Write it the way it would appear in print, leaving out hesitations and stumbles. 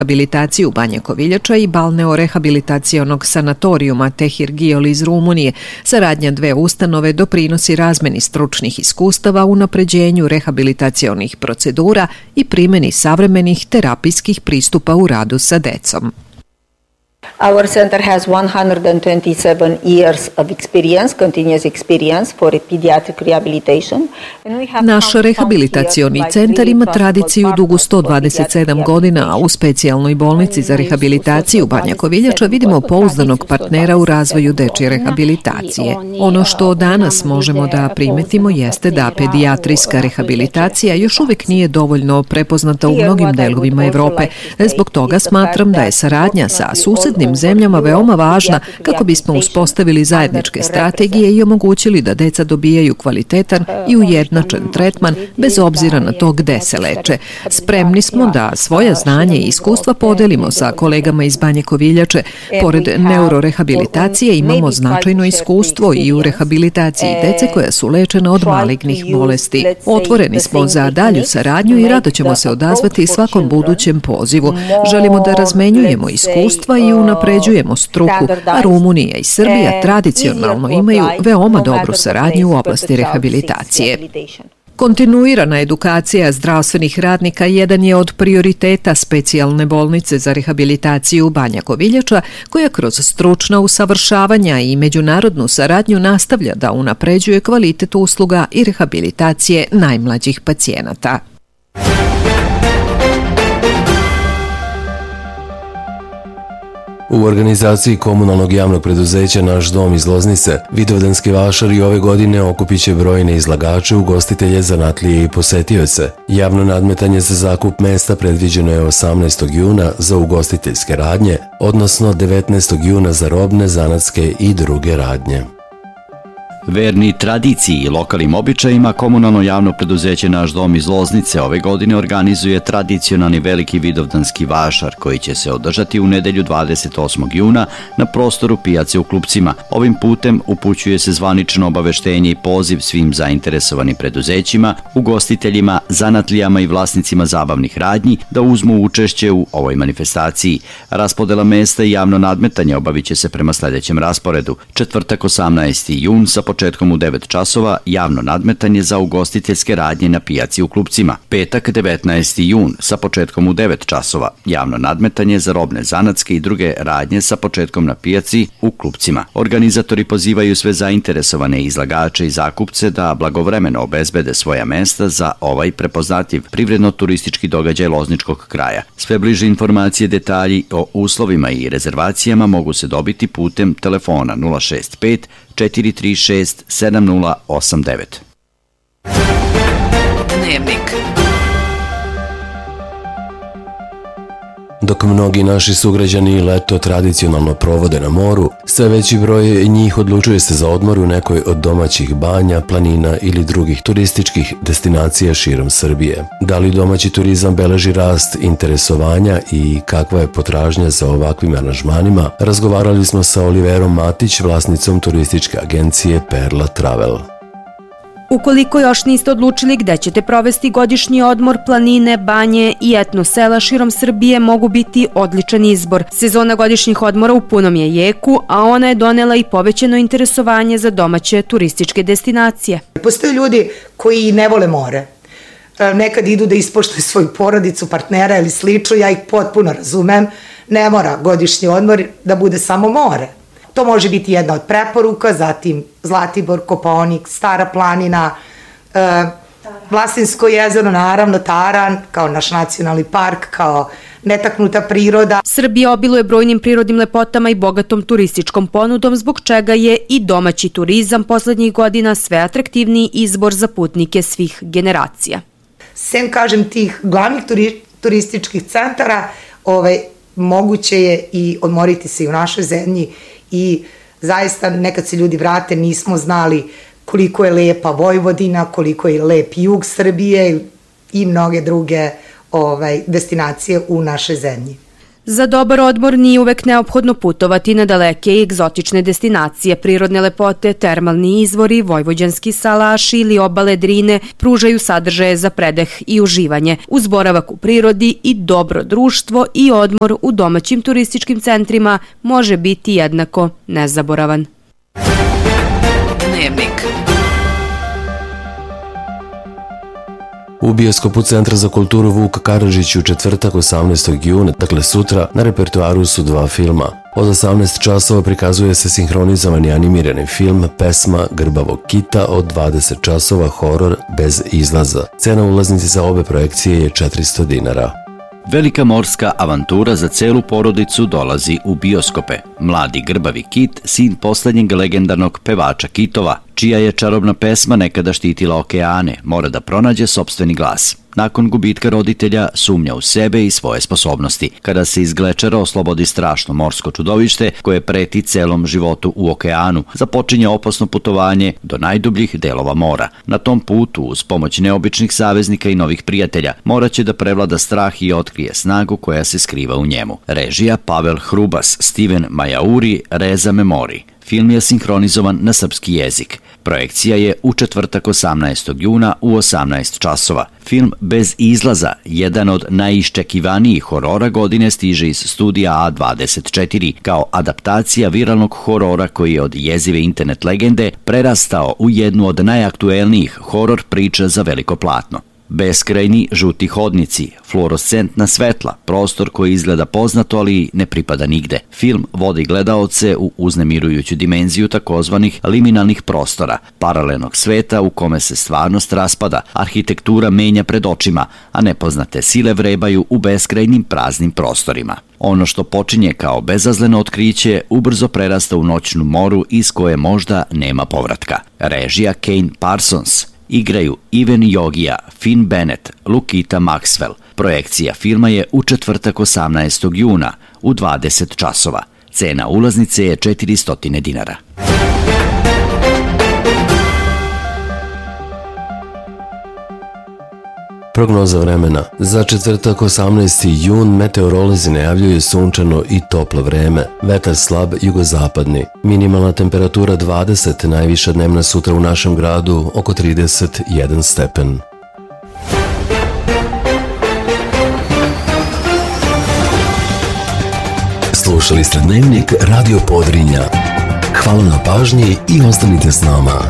rehabilitaciju Banja Koviljača i balneo-rehabilitacionog sanatorijuma Tehir Giol iz Rumunije. Saradnja dve ustanove doprinosi razmeni stručnih iskustava, unapređenju rehabilitacionih procedura i primjeni savremenih terapijskih pristupa u radu sa decom. Our center has 127 years of experience, continuous experience for pediatric rehabilitation. Naš rehabilitacioni centar ima tradiciju dugu 127 godina, a u specijalnoj bolnici za rehabilitaciju Banja Koviljača vidimo pouzdanog partnera u razvoju dečje rehabilitacije. Ono što danas možemo da primetimo jeste da pedijatrijska rehabilitacija još uvijek nije dovoljno prepoznata u mnogim delovima Evrope. Zbog toga smatram da je saradnja sa susednim zemljama veoma važna kako bismo uspostavili zajedničke strategije i omogućili da deca dobijaju kvalitetan i ujednačen tretman bez obzira na to gde se leče. Spremni smo da svoja znanje i iskustva podelimo sa kolegama iz Banje Koviljače. Pored neurorehabilitacije imamo značajno iskustvo i u rehabilitaciji dece koja su lečena od malignih bolesti. Otvoreni smo za dalju saradnju i rado ćemo se odazvati svakom budućem pozivu. Želimo da razmenjujemo iskustva i unapređujemo struku, a Rumunija i Srbija tradicionalno imaju veoma dobru saradnju u oblasti rehabilitacije. Kontinuirana edukacija zdravstvenih radnika jedan je od prioriteta specijalne bolnice za rehabilitaciju Banja Koviljača, koja kroz stručna usavršavanja i međunarodnu saradnju nastavlja da unapređuje kvalitet usluga i rehabilitacije najmlađih pacijenata. U organizaciji komunalnog javnog preduzeća Naš dom iz Loznice, Vidovdanski vašari ove godine okupit će brojne izlagače, ugostitelje, zanatlije i posetioce. Javno nadmetanje za zakup mesta predviđeno je 18. juna za ugostiteljske radnje, odnosno 19. juna za robne, zanatske i druge radnje. Verni tradiciji i lokalnim običajima, komunalno javno preduzeće Naš dom iz Loznice ove godine organizuje tradicionalni veliki vidovdanski vašar koji će se održati u nedelju 28. juna na prostoru pijace u Klupcima. Ovim putem upućuje se zvanično obaveštenje i poziv svim zainteresovanim preduzećima, ugostiteljima, zanatlijama i vlasnicima zabavnih radnji da uzmu učešće u ovoj manifestaciji. Raspodela mesta i javno nadmetanje obavit će se prema sljedećem rasporedu. Četvrtak 18. jun sa početkom u 9 časova javno nadmetanje za ugostiteljske radnje na pijaci u Klupcima. Petak 19. jun sa početkom u 9 časova javno nadmetanje za robne, zanatske i druge radnje sa početkom na pijaci u Klupcima. Organizatori pozivaju sve zainteresovane izlagače i zakupce da blagovremeno obezbede svoja mesta za ovaj prepoznatljiv privredno-turistički događaj lozničkog kraja. Sve bliže informacije, detalji o uslovima i rezervacijama mogu se dobiti putem telefona 065 436 7089. Dnevnik. Dok mnogi naši sugrađani leto tradicionalno provode na moru, sve veći broj njih odlučuje se za odmor u nekoj od domaćih banja, planina ili drugih turističkih destinacija širom Srbije. Da li domaći turizam beleži rast interesovanja i kakva je potražnja za ovakvim aranžmanima, razgovarali smo sa Oliverom Matić, vlasnicom turističke agencije Perla Travel. Ukoliko još niste odlučili gde ćete provesti godišnji odmor, planine, banje i etno sela širom Srbije mogu biti odličan izbor. Sezona godišnjih odmora u punom je jeku, a ona je donela i povećano interesovanje za domaće turističke destinacije. Postoje ljudi koji ne vole more. Nekad idu da ispoštuju svoju porodicu, partnera ili slično, ja ih potpuno razumem. Ne mora godišnji odmor da bude samo more. To može biti jedna od preporuka, zatim Zlatibor, Kopaonik, Stara planina, Vlasinsko jezero, naravno Taran, kao naš nacionalni park, kao netaknuta priroda. Srbija obiluje brojnim prirodnim lepotama i bogatom turističkom ponudom, zbog čega je i domaći turizam poslednjih godina sve atraktivniji izbor za putnike svih generacija. Sem, kažem, tih glavnih turističkih centara, moguće je i odmoriti se i u našoj zemlji i zaista nekad se ljudi vrate, nismo znali koliko je lepa Vojvodina, koliko je lep jug Srbije i mnoge druge destinacije u našoj zemlji. Za dobar odmor nije uvek neophodno putovati na daleke i egzotične destinacije. Prirodne lepote, termalni izvori, vojvođanski salaši ili obale Drine pružaju sadržaje za predeh i uživanje. Uz boravak u prirodi i dobro društvo i odmor u domaćim turističkim centrima može biti jednako nezaboravan. Dnevnik. U bioskopu Centra za kulturu Vuk Karadžić u četvrtak 18. juna, dakle sutra, na repertoaru su 2 filma. Od 18 časova prikazuje se sinhronizovani animirani film Pesma grbavog kita, od 20 časova horor Bez izlaza. Cena ulaznice za obe projekcije je 400 dinara. Velika morska avantura za celu porodicu dolazi u bioskope. Mladi grbavi kit, sin poslednjeg legendarnog pevača kitova, čija je čarobna pesma nekada štitila okeane, mora da pronađe sopstveni glas. Nakon gubitka roditelja sumnja u sebe i svoje sposobnosti. Kada se iz glečera oslobodi strašno morsko čudovište koje preti celom životu u okeanu, započinje opasno putovanje do najdubljih delova mora. Na tom putu, uz pomoć neobičnih saveznika i novih prijatelja, morat će da prevlada strah i otkrije snagu koja se skriva u njemu. Režija Pavel Hrubas, Steven Majauri, Reza Memori. Film je sinhronizovan na srpski jezik. Projekcija je u četvrtak 18. juna u 18 časova. Film Bez izlaza, jedan od najiščekivanijih horora godine, stiže iz studija A24 kao adaptacija viralnog horora koji je od jezive internet legende prerastao u jednu od najaktuelnijih horor priča za veliko platno. Beskrajni žuti hodnici, fluorescentna svetla, prostor koji izgleda poznato, ali ne pripada nigde. Film vodi gledaoce u uznemirujuću dimenziju takozvanih liminalnih prostora, paralelnog sveta u kome se stvarnost raspada, arhitektura menja pred očima, a nepoznate sile vrebaju u beskrajnim praznim prostorima. Ono što počinje kao bezazleno otkriće ubrzo prerasta u noćnu moru iz koje možda nema povratka. Režija Kane Parsons. Igraju Ivan Jogija, Finn Bennett, Lukita Maxwell. Projekcija filma je u četvrtak 18. juna u 20 časova. Cena ulaznice je 400 dinara. Prognoza vremena. Za četvrtak 18. jun meteorolozi najavljuju sunčano i toplo vreme. Vetar slab jugozapadni. Minimalna temperatura 20, najviša dnevna sutra u našem gradu oko 31 stepen. Slušali ste Dnevnik Radio Podrinja. Hvala na pažnji i ostanite s nama.